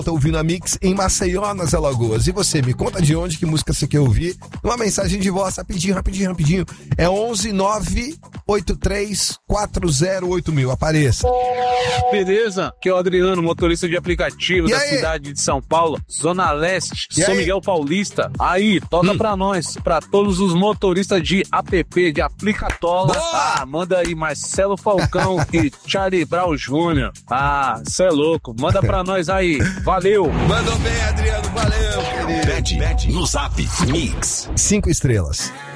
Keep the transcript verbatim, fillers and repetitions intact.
Tô ouvindo a Mix em Maceió, nas Alagoas. E você, me conta de onde, que música você quer ouvir? Uma mensagem de voz, rapidinho, rapidinho, rapidinho. É onze nove oito três quatro zero oito mil. Apareça. Beleza? Aqui é o Adriano, motorista de aplicativo E da aí? cidade de São Paulo, Zona Leste, E São aí? Miguel Paulista. Aí, toca Hum. pra nós, pra todos os motoristas de app, de aplicatola. Boa! Ah, manda aí Marcelo Falcão e Charlie Brown Júnior Ah, cê é louco. Manda pra nós aí. Valeu! Mandou bem, Adriano. Valeu, querido. Pede, pede no Zap Mix. Cinco estrelas.